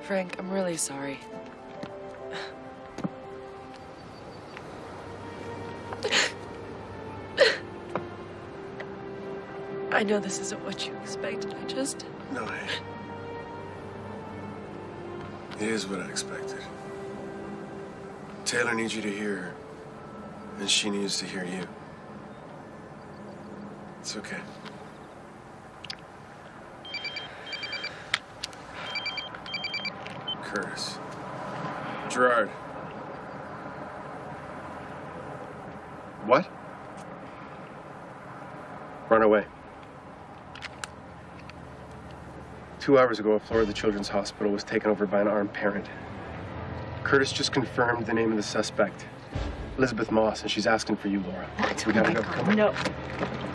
Frank, I'm really sorry. I know this isn't what you expected. No, hey. It is what I expected. Taylor needs you to hear her, and she needs to hear you. It's okay. Curtis. Gerard. What? Run away. 2 hours ago, a floor of the Children's Hospital was taken over by an armed parent. Curtis just confirmed the name of the suspect. Elizabeth Moss, and she's asking for you, Laura. What? We gotta go. Oh my God, Come on. no.